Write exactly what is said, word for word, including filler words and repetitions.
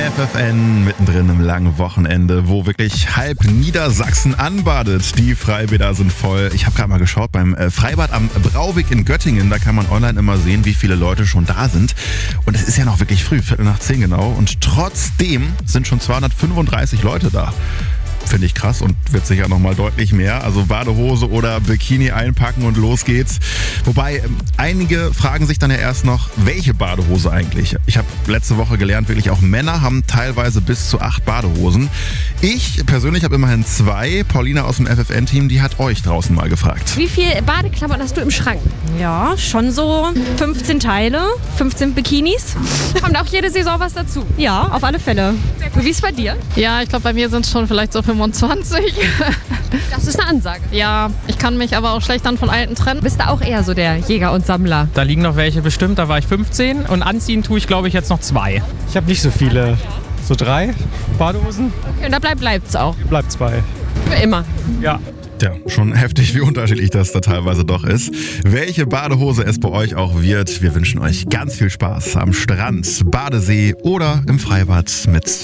F F N, mittendrin im langen Wochenende, wo wirklich halb Niedersachsen anbadet. Die Freibäder sind voll. Ich habe gerade mal geschaut beim Freibad am Brauweg in Göttingen. Da kann man online immer sehen, wie viele Leute schon da sind. Und es ist ja noch wirklich früh, Viertel nach zehn genau. Und trotzdem sind schon zweihundertfünfunddreißig Leute da. Finde ich krass und wird sicher nochmal deutlich mehr. Also Badehose oder Bikini einpacken und los geht's. Wobei einige fragen sich dann ja erst noch, welche Badehose eigentlich? Ich habe letzte Woche gelernt, wirklich auch Männer haben teilweise bis zu acht Badehosen. Ich persönlich habe immerhin zwei. Paulina aus dem F F N-Team, die hat euch draußen mal gefragt. Wie viel Badeklamotten hast du im Schrank? Ja, schon so fünfzehn Teile, fünfzehn Bikinis. Kommt auch jede Saison was dazu? Ja, auf alle Fälle. Wie ist bei dir? Ja, ich glaube, bei mir sind es schon vielleicht so fünfundzwanzig. Das ist eine Ansage. Ja, ich kann mich aber auch schlecht dann von alten trennen. Bist du auch eher so der Jäger und Sammler? Da liegen noch welche bestimmt, da war ich fünfzehn und anziehen tue ich, glaube ich, jetzt noch zwei. Ich habe nicht so viele, so drei Badehosen. Okay, und dabei bleibt's auch. Bleibt zwei. Für immer. Ja. Tja, schon heftig, wie unterschiedlich das da teilweise doch ist. Welche Badehose es bei euch auch wird, wir wünschen euch ganz viel Spaß am Strand, Badesee oder im Freibad mit